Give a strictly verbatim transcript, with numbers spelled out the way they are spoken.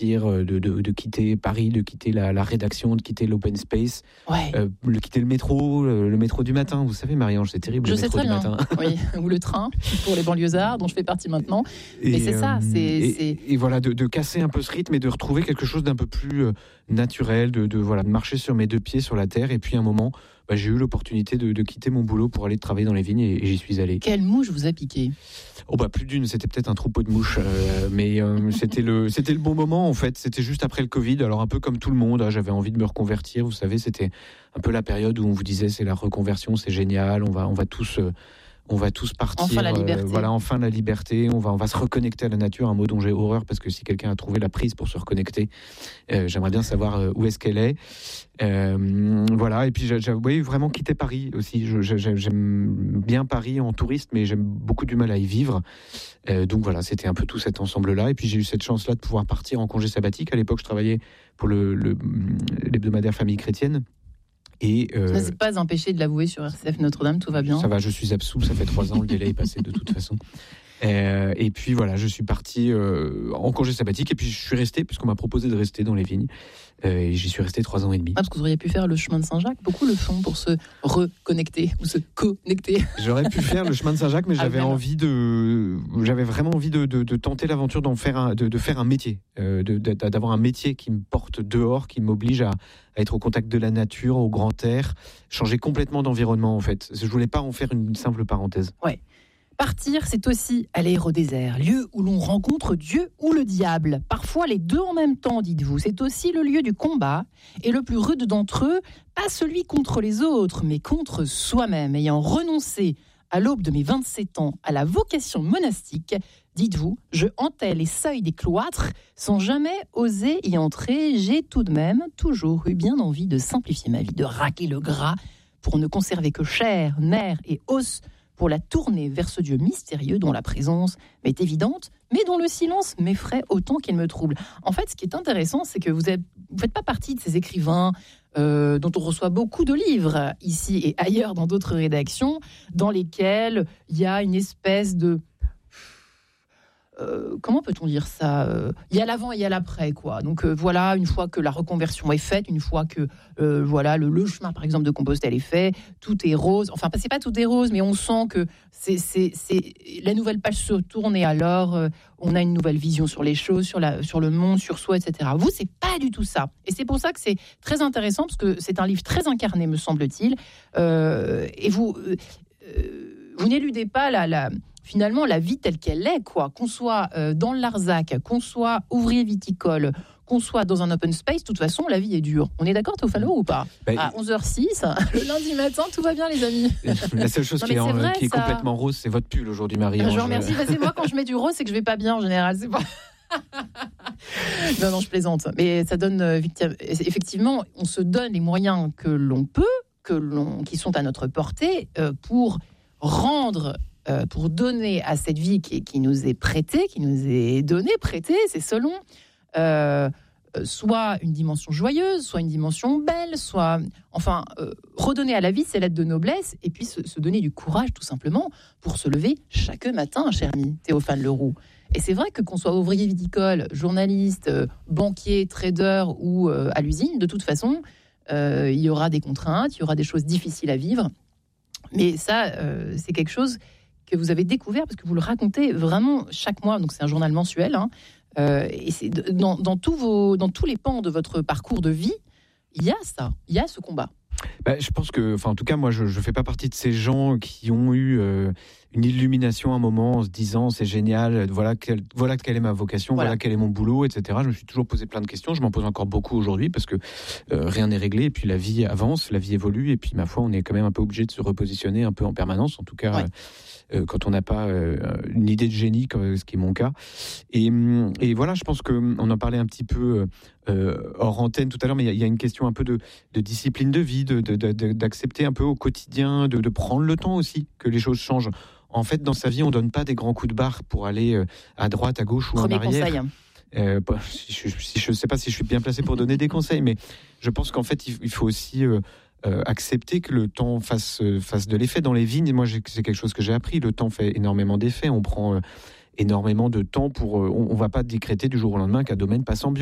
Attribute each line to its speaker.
Speaker 1: partir, de, de, de quitter Paris, de quitter la, la rédaction, de quitter l'open space,
Speaker 2: ouais.
Speaker 1: euh, de quitter le métro, le, le métro du matin. Vous savez, Marie-Ange, c'est terrible.
Speaker 2: Je
Speaker 1: le
Speaker 2: sais
Speaker 1: métro
Speaker 2: très
Speaker 1: du
Speaker 2: bien.
Speaker 1: matin.
Speaker 2: Oui, ou le train pour les banlieusards dont je fais partie maintenant.
Speaker 1: Et,
Speaker 2: Mais c'est ça, c'est,
Speaker 1: et,
Speaker 2: c'est...
Speaker 1: et voilà, de, de casser un peu ce rythme et de retrouver quelque chose d'un peu plus euh, naturel, de, de voilà, de marcher sur mes deux pieds sur la terre. Et puis à un moment, bah, j'ai eu l'opportunité de, de quitter mon boulot pour aller travailler dans les vignes et, et j'y suis allé.
Speaker 2: Quelle mouche vous a piqué?
Speaker 1: Oh bah plus d'une, c'était peut-être un troupeau de mouches, euh, mais euh, c'était le c'était le bon moment en fait. C'était juste après le Covid, alors un peu comme tout le monde, hein, j'avais envie de me reconvertir. Vous savez, c'était un peu la période où on vous disait c'est la reconversion, c'est génial, on va on va tous euh, on va tous partir.
Speaker 2: Enfin la liberté.
Speaker 1: Euh, voilà, enfin la liberté. On va on va se reconnecter à la nature, un mot dont j'ai horreur parce que si quelqu'un a trouvé la prise pour se reconnecter, euh, j'aimerais bien savoir euh, où est-ce qu'elle est. Euh, voilà, et puis j'ai, j'ai oui, vraiment quitté Paris aussi. Je, je, j'aime bien Paris en touriste, mais j'aime beaucoup du mal à y vivre. Euh, donc voilà, c'était un peu tout cet ensemble-là. Et puis j'ai eu cette chance-là de pouvoir partir en congé sabbatique. À l'époque, je travaillais pour le, le, l'hebdomadaire Famille Chrétienne. Et euh,
Speaker 2: ça ne s'est pas empêché de l'avouer sur R C F Notre-Dame, tout va bien.
Speaker 1: Ça va, je suis absous, ça fait trois ans, le délai est passé de toute façon. Euh, et puis voilà, je suis parti euh, en congé sabbatique et puis je suis resté, puisqu'on m'a proposé de rester dans les vignes. Euh, et j'y suis resté trois ans et demi.
Speaker 2: Ah, parce que vous auriez pu faire le chemin de Saint-Jacques. Beaucoup le font pour se reconnecter ou se connecter.
Speaker 1: J'aurais pu faire le chemin de Saint-Jacques, mais j'avais ah, envie de, j'avais vraiment envie de, de, de tenter l'aventure d'en faire un, de, de faire un métier, euh, de, de, d'avoir un métier qui me porte dehors, qui m'oblige à, à être au contact de la nature, au grand air, changer complètement d'environnement en fait. Je voulais pas en faire une simple parenthèse.
Speaker 2: Ouais. Partir, c'est aussi aller au désert, lieu où l'on rencontre Dieu ou le diable. Parfois les deux en même temps, dites-vous. C'est aussi le lieu du combat. Et le plus rude d'entre eux, pas celui contre les autres, mais contre soi-même. Ayant renoncé à l'aube de mes vingt-sept ans à la vocation monastique, dites-vous, je hantais les seuils des cloîtres sans jamais oser y entrer. J'ai tout de même toujours eu bien envie de simplifier ma vie, de racler le gras pour ne conserver que chair, nerfs et os, pour la tourner vers ce Dieu mystérieux dont la présence m'est évidente, mais dont le silence m'effraie autant qu'il me trouble. En fait, ce qui est intéressant, c'est que vous ne faites pas partie de ces écrivains euh, dont on reçoit beaucoup de livres, ici et ailleurs dans d'autres rédactions, dans lesquels il y a une espèce de... Euh, comment peut-on dire ça ? euh, Il y a l'avant et il y a l'après, quoi. Donc euh, voilà, une fois que la reconversion est faite, une fois que euh, voilà le, le chemin, par exemple, de Compostelle est fait, tout est rose. Enfin, c'est pas tout est rose, mais on sent que c'est, c'est, c'est... la nouvelle page se tourne et alors euh, on a une nouvelle vision sur les choses, sur, la, sur le monde, sur soi, et cetera. Vous, c'est pas du tout ça. Et c'est pour ça que c'est très intéressant, parce que c'est un livre très incarné, me semble-t-il. Euh, et vous, euh, vous n'éludez pas la... la finalement, la vie telle qu'elle est, quoi. Qu'on soit euh, dans le Larzac, qu'on soit ouvrier viticole, qu'on soit dans un open space, de toute façon, la vie est dure. On est d'accord, Théophalo, ou pas ? bah, À onze heures six, le lundi matin, tout va bien, les amis.
Speaker 1: La seule chose non, qui est, en, vrai, qui est ça... complètement rose, c'est votre pull aujourd'hui, Marie.
Speaker 2: Je vous remercie, parce que moi, quand je mets du rose, c'est que je vais pas bien, en général. C'est pas... non, non, je plaisante. Mais ça donne... Euh, effectivement, on se donne les moyens que l'on peut, que l'on, qui sont à notre portée, euh, pour rendre... Euh, pour donner à cette vie qui, qui nous est prêtée, qui nous est donnée, prêtée, c'est selon, euh, soit une dimension joyeuse, soit une dimension belle, soit... Enfin, euh, redonner à la vie ses lettres de noblesse, et puis se, se donner du courage, tout simplement, pour se lever chaque matin, cher ami Théophane Leroux. Et c'est vrai que qu'on soit ouvrier viticole, journaliste, euh, banquier, trader ou euh, à l'usine, de toute façon, euh, il y aura des contraintes, il y aura des choses difficiles à vivre. Mais ça, euh, c'est quelque chose... que vous avez découvert, parce que vous le racontez vraiment chaque mois, donc c'est un journal mensuel, hein, euh, et c'est dans, dans, tous vos, dans tous les pans de votre parcours de vie, il y a ça, il y a ce combat.
Speaker 1: Bah, je pense que, enfin, en tout cas, moi, je ne fais pas partie de ces gens qui ont eu euh, une illumination à un moment en se disant c'est génial, voilà, quel, voilà quelle est ma vocation, voilà. voilà quel est mon boulot, et cetera. Je me suis toujours posé plein de questions, je m'en pose encore beaucoup aujourd'hui parce que euh, rien n'est réglé, et puis la vie avance, la vie évolue, et puis ma foi, on est quand même un peu obligé de se repositionner un peu en permanence, en tout cas. Ouais. Euh, quand on n'a pas euh, une idée de génie, comme, ce qui est mon cas. Et, et voilà, je pense qu'on en parlait un petit peu euh, hors antenne tout à l'heure, mais il y, y a une question un peu de, de discipline de vie, de, de, de, d'accepter un peu au quotidien, de, de prendre le temps aussi que les choses changent. En fait, dans sa vie, on ne donne pas des grands coups de barre pour aller euh, à droite, à gauche ou
Speaker 2: Premier
Speaker 1: en arrière.
Speaker 2: Conseil.
Speaker 1: Euh, je ne sais pas si je suis bien placé pour donner des conseils, mais je pense qu'en fait, il, il faut aussi... Euh, Euh, accepter que le temps fasse, fasse de l'effet dans les vignes. Moi, j'ai, c'est quelque chose que j'ai appris. Le temps fait énormément d'effet. On prend euh, énormément de temps pour... Euh, on ne va pas décréter du jour au lendemain qu'un domaine passe en bio.